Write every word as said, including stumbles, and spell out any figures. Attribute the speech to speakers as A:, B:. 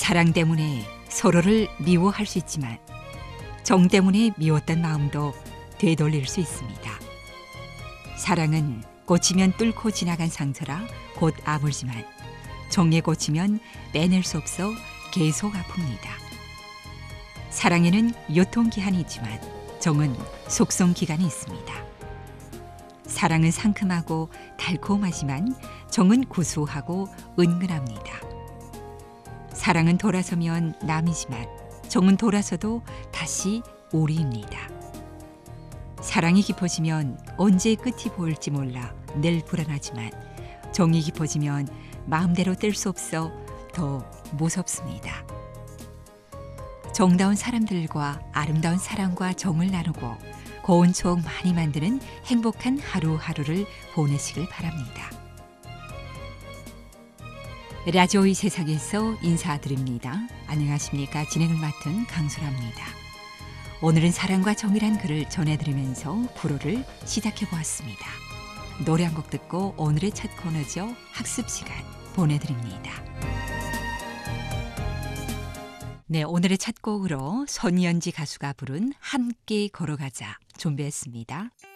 A: 사랑 때문에 서로를 미워할 수 있지만 정 때문에 미웠던 마음도 되돌릴 수 있습니다. 사랑은 꽂히면 뚫고 지나간 상처라 곧 아물지만 정에 꽂히면 빼낼 수 없어 계속 아픕니다. 사랑에는 유통기한이 있지만 정은 속성기간이 있습니다. 사랑은 상큼하고 달콤하지만 정은 구수하고 은근합니다. 사랑은 돌아서면 남이지만 정은 돌아서도 다시 우리입니다. 사랑이 깊어지면 언제 끝이 보일지 몰라 늘 불안하지만 정이 깊어지면 마음대로 뗄 수 없어 더 무섭습니다. 정다운 사람들과 아름다운 사랑과 정을 나누고 고운 추억 많이 만드는 행복한 하루하루를 보내시길 바랍니다. 라디오 이 세상에서 인사드립니다. 안녕하십니까? 진행을 맡은 강소라입니다. 오늘은 사랑과 정이란 글을 전해드리면서 프로를 시작해보았습니다. 노래 한 곡 듣고 오늘의 첫 코너죠. 학습 시간 보내드립니다. 네, 오늘의 첫 곡으로 손연지 가수가 부른 함께 걸어가자 준비했습니다.